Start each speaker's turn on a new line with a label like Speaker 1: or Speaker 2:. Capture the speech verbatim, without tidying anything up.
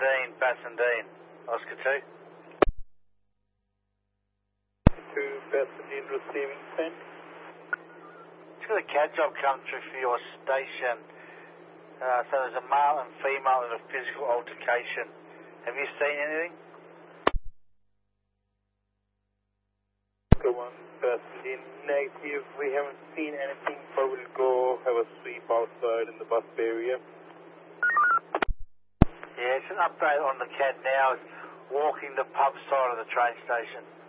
Speaker 1: Bassendean, Bassendean. Oscar two.
Speaker 2: two, Bassendean receiving sent.
Speaker 1: Just got a C A D job come through for your station. Uh, so there's a male and female in a physical altercation. Have you seen anything?
Speaker 2: Go on, Bassendean. Negative. We haven't seen anything, but we'll go have a sweep outside in the bus area.
Speaker 1: Yeah, it's an update on the C A D now. It's walking the pub side of the train station.